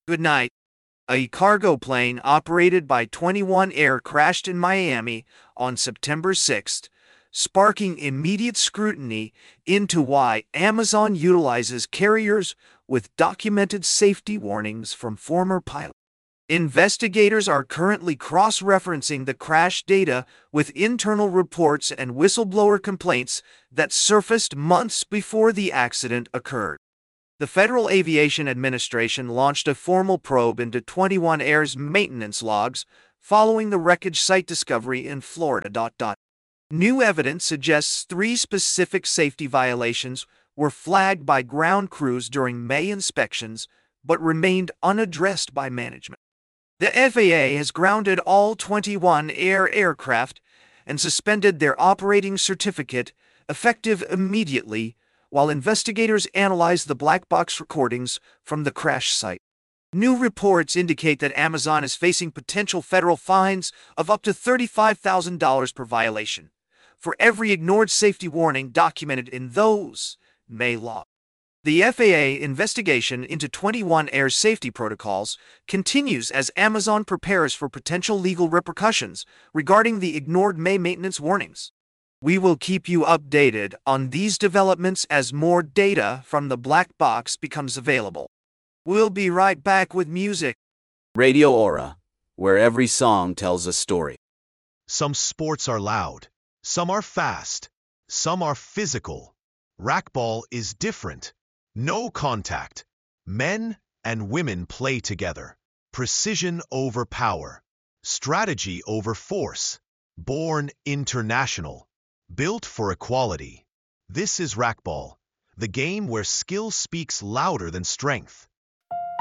Good night. A cargo plane operated by 21 Air crashed in Miami on September 6th, sparking immediate scrutiny into why Amazon utilizes carriers with documented safety warnings from former pilots. Investigators are currently cross-referencing the crash data with internal reports and whistleblower complaints that surfaced months before the accident occurred. The Federal Aviation Administration launched a formal probe into 21 Air's maintenance logs following the wreckage site discovery in Florida. New evidence suggests 3 specific safety violations were flagged by ground crews during May inspections but remained unaddressed by management. The FAA has grounded all 21 Air aircraft and suspended their operating certificate, effective immediately, while investigators analyze the black box recordings from the crash site. New reports indicate that Amazon is facing potential federal fines of up to $35,000 per violation for every ignored safety warning documented in those May logs. The FAA investigation into 21 Air's safety protocols continues as Amazon prepares for potential legal repercussions regarding the ignored May maintenance warnings. We will keep you updated on these developments as more data from the black box becomes available. We'll be right back with music. Radio Aura, where every song tells a story. Some sports are loud, some are fast, some are physical. Racquetball is different. No contact. Men and women play together. Precision over power. Strategy over force. Born international. Built for equality. This is Racquetball, the game where skill speaks louder than strength.